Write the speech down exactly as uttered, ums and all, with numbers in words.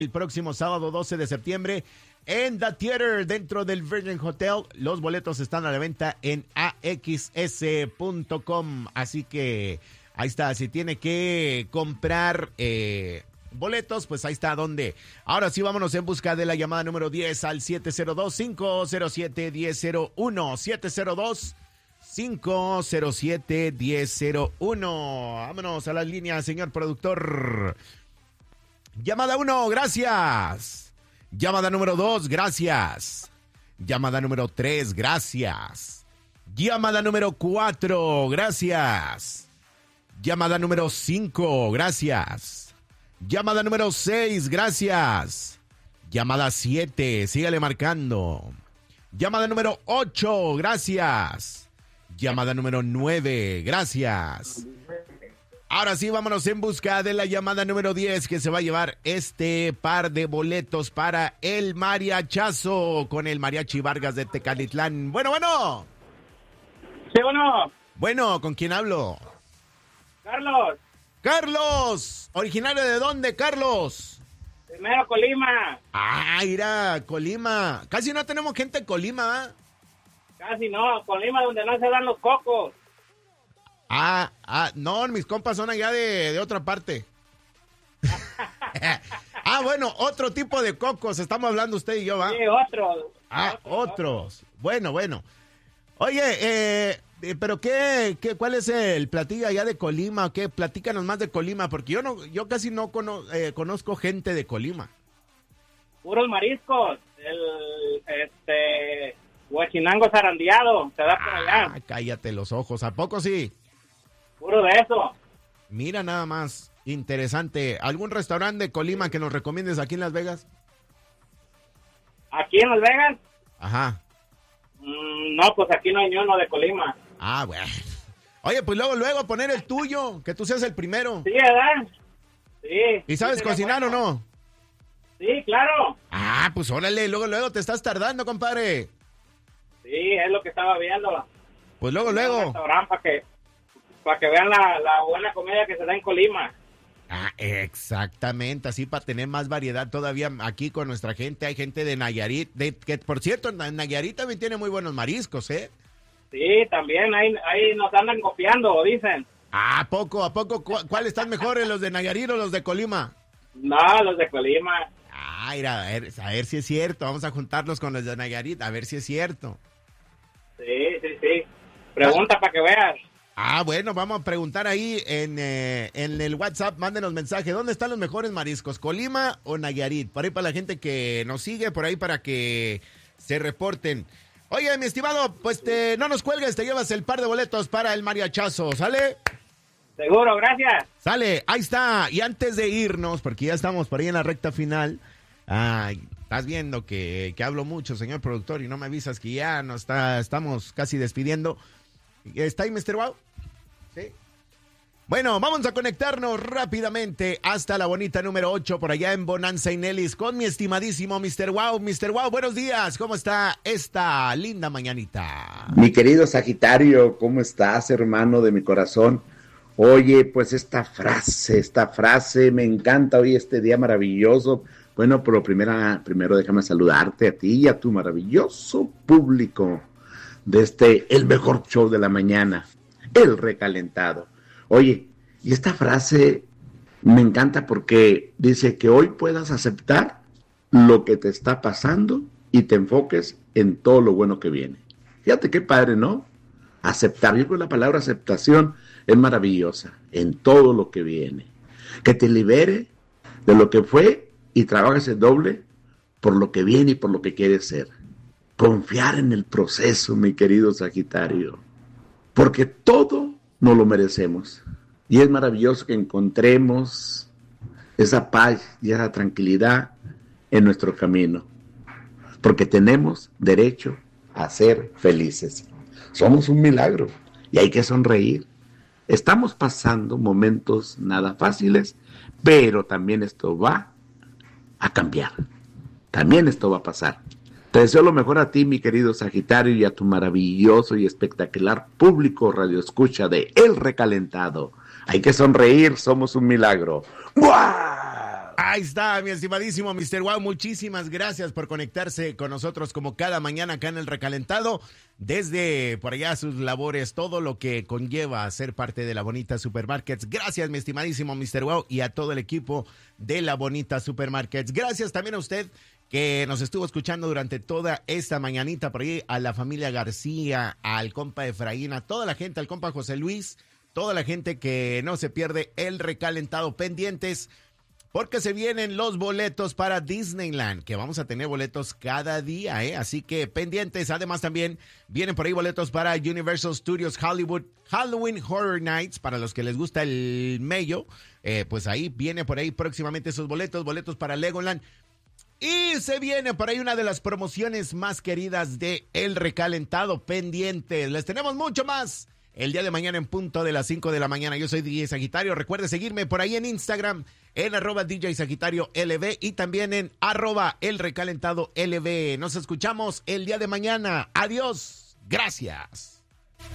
El próximo sábado doce de septiembre en The Theater, dentro del Virgin Hotel. Los boletos están a la venta en a x s punto com. Así que ahí está, si tiene que comprar eh, boletos, pues ahí está donde. Ahora sí, vámonos en busca de la llamada número diez al siete cero dos, cinco cero siete, uno cero cero uno. siete cero dos, cinco cero siete, uno cero cero uno. Vámonos a las líneas, señor productor. Llamada uno, gracias. Llamada número dos, gracias. Llamada número tres, gracias. Llamada número cuatro, gracias. Llamada número cinco, gracias. Llamada número seis, gracias. Llamada siete, sígale marcando. Llamada número ocho, gracias. Llamada número nueve, gracias. Ahora sí, vámonos en busca de la llamada número diez, que se va a llevar este par de boletos para el mariachazo con el Mariachi Vargas de Tecalitlán. Bueno, bueno. Sí, bueno. Bueno, ¿con quién hablo? Carlos. Carlos. ¿Originario de dónde, Carlos? Primero Colima. Ah, mira, Colima. Casi no tenemos gente en Colima, ¿eh? Casi no, Colima donde no se dan los cocos. Ah, ah, no, mis compas son allá de, de otra parte. Ah, bueno, otro tipo de cocos, estamos hablando usted y yo, ¿va? Sí, otro. Ah, otro, otros. Otro. Bueno, bueno. Oye, eh, eh, pero qué, qué, ¿cuál es el platillo allá de Colima? ¿Qué? Platícanos más de Colima, porque yo no, yo casi no cono, eh, conozco gente de Colima. Puros mariscos, el, este, huachinango zarandeado, se da por allá. Ah, cállate los ojos, ¿a poco sí? Puro de eso. Mira nada más, interesante. ¿Algún restaurante de Colima que nos recomiendes aquí en Las Vegas? ¿Aquí en Las Vegas? Ajá. Mm, no, pues aquí no hay ni uno de Colima. Ah, bueno. Oye, pues luego, luego poner el tuyo, que tú seas el primero. Sí, ¿verdad? Sí. ¿Y sabes sí, cocinar bueno. o no? Sí, claro. Ah, pues órale, luego, luego te estás tardando, compadre. Sí, es lo que estaba viendo. Pues luego, luego. Un restaurante para que, para que vean la, la buena comida que se da en Colima. Ah, exactamente, así para tener más variedad todavía aquí con nuestra gente. Hay gente de Nayarit, de, que por cierto, Nayarit también tiene muy buenos mariscos, ¿eh? Sí, también, ahí, ahí nos andan copiando, dicen. Ah, ¿a poco, a poco? ¿Cu- ¿Cuáles están mejores, los de Nayarit o los de Colima? No, los de Colima. Ah, mira, a ver, a ver si es cierto, vamos a juntarlos con los de Nayarit, a ver si es cierto. Sí, sí, sí. Pregunta para que veas. Ah, bueno, vamos a preguntar ahí en, eh, en el WhatsApp, mándenos mensaje, ¿dónde están los mejores mariscos, Colima o Nayarit? Por ahí para la gente que nos sigue, por ahí para que se reporten. Oye, mi estimado, pues te, no nos cuelgues, te llevas el par de boletos para el mariachazo, ¿sale? Seguro, gracias. Sale, ahí está. Y antes de irnos, porque ya estamos por ahí en la recta final, ay, estás viendo que, que hablo mucho, señor productor, y no me avisas que ya no está, estamos casi despidiendo. ¿Está ahí, mister Wow? Sí. Bueno, vamos a conectarnos rápidamente hasta la bonita número ocho por allá en Bonanza Inelis con mi estimadísimo mister Wow. mister Wow, buenos días. ¿Cómo está esta linda mañanita? Mi querido Sagitario, ¿cómo estás, hermano de mi corazón? Oye, pues esta frase, esta frase, me encanta hoy este día maravilloso. Bueno, pero primero, primero déjame saludarte a ti y a tu maravilloso público de este, el mejor show de la mañana, El Recalentado. Oye, y esta frase me encanta porque dice que hoy puedas aceptar lo que te está pasando y te enfoques en todo lo bueno que viene. Fíjate qué padre, ¿no? Aceptar, yo creo que la palabra aceptación es maravillosa en todo lo que viene. Que te libere de lo que fue y trabajes el doble por lo que viene y por lo que quieres ser. Confiar en el proceso, mi querido Sagitario, porque todo nos lo merecemos. Y es maravilloso que encontremos esa paz y esa tranquilidad en nuestro camino, porque tenemos derecho a ser felices. Somos un milagro y hay que sonreír. Estamos pasando momentos nada fáciles, pero también esto va a cambiar. También esto va a pasar. Te deseo lo mejor a ti, mi querido Sagitario, y a tu maravilloso y espectacular público radioescucha de El Recalentado. Hay que sonreír, somos un milagro. ¡Buah! Ahí está, mi estimadísimo mister Wow. Muchísimas gracias por conectarse con nosotros como cada mañana acá en El Recalentado. Desde por allá sus labores, todo lo que conlleva ser parte de La Bonita Supermarkets. Gracias, mi estimadísimo mister Wow, y a todo el equipo de La Bonita Supermarkets. Gracias también a usted que nos estuvo escuchando durante toda esta mañanita por ahí, a la familia García, al compa Efraín, a toda la gente, al compa José Luis, toda la gente que no se pierde El Recalentado, pendientes, porque se vienen los boletos para Disneyland, que vamos a tener boletos cada día, ¿eh? Así que pendientes. Además también vienen por ahí boletos para Universal Studios Hollywood Halloween Horror Nights, para los que les gusta el mello, eh, pues ahí viene por ahí próximamente esos boletos, boletos para Legoland. Y se viene por ahí una de las promociones más queridas de El Recalentado, pendientes. Les tenemos mucho más el día de mañana en punto de las cinco de la mañana. Yo soy D J Sagitario. Recuerde seguirme por ahí en Instagram, en arroba D J Sagitario L V, y también en arroba El Recalentado L V. Nos escuchamos el día de mañana. Adiós. Gracias.